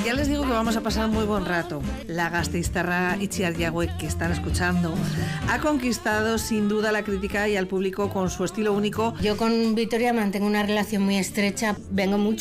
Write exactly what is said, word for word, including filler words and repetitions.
ya les digo que vamos a pasar muy buen rato. La gasteiztarra Itziar Yagüe, que están escuchando, ha conquistado sin duda la crítica y al público con su estilo único. Yo con Vitoria mantengo una relación muy estrecha, vengo mucho